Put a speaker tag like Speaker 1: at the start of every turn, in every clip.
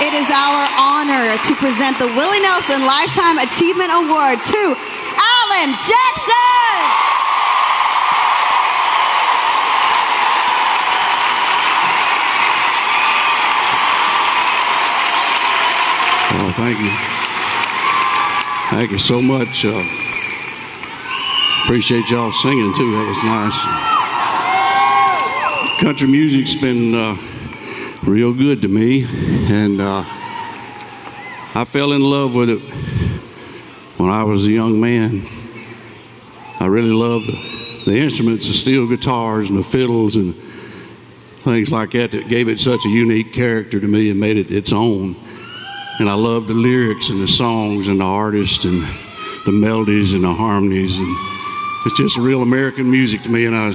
Speaker 1: it is our honor to present the Willie Nelson Lifetime Achievement Award to Alan Jackson.
Speaker 2: Oh, thank you. Thank you so much. Appreciate y'all singing too. That was nice. Country music's been real good to me, and I fell in love with it when I was a young man. I really loved the instruments, the steel guitars and the fiddles and things like that gave it such a unique character to me and made it its own. And I loved the lyrics and the songs and the artists and the melodies and the harmonies, and it's just real American music to me. And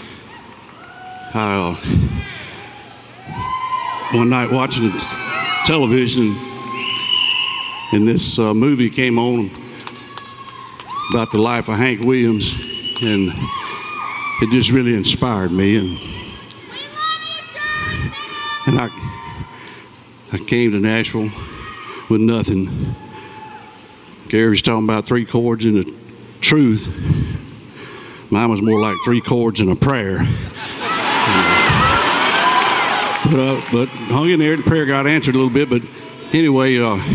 Speaker 2: one night watching television, and this movie came on about the life of Hank Williams, and it just really inspired me. And I came to Nashville with nothing. Gary's talking about 3 chords and the truth. Mine was more like 3 chords and a prayer. But hung in there. The prayer got answered a little bit. But anyway,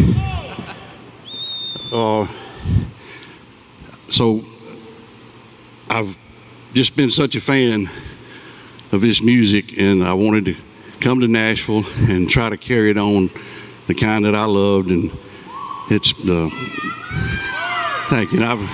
Speaker 2: so I've just been such a fan of this music, and I wanted to come to Nashville and try to carry it on, the kind that I loved. And it's thank you. And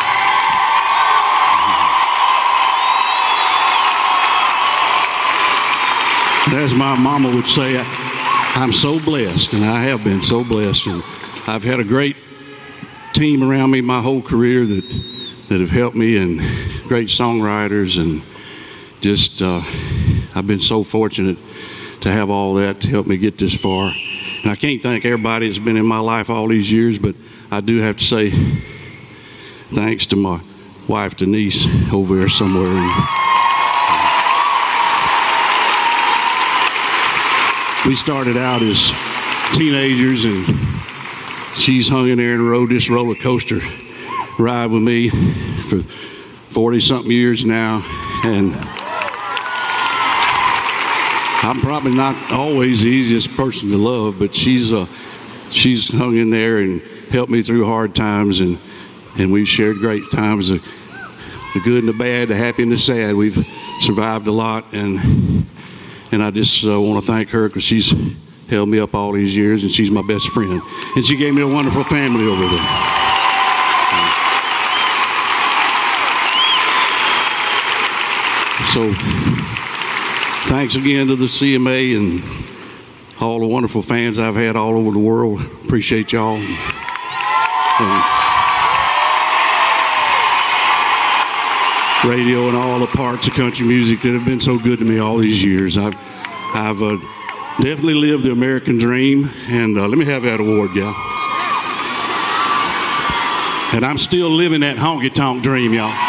Speaker 2: as my mama would say, I'm so blessed, and I have been so blessed. And I've had a great team around me my whole career that have helped me, and great songwriters, and just I've been so fortunate to have all that to help me get this far. And I can't thank everybody that's been in my life all these years, but I do have to say thanks to my wife Denise over there somewhere. We started out as teenagers, and she's hung in there and rode this roller coaster ride with me for 40-something years now. And I'm probably not always the easiest person to love, but she's hung in there and helped me through hard times, and we've shared great times, the good and the bad, the happy and the sad. We've survived a lot, and I just want to thank her because she's held me up all these years, and she's my best friend. And she gave me a wonderful family over there. So thanks again to the CMA and all the wonderful fans I've had all over the world. Appreciate y'all. And radio and all the parts of country music that have been so good to me all these years. I've definitely lived the American dream, and let me have that award, gal. And I'm still living that honky-tonk dream, y'all.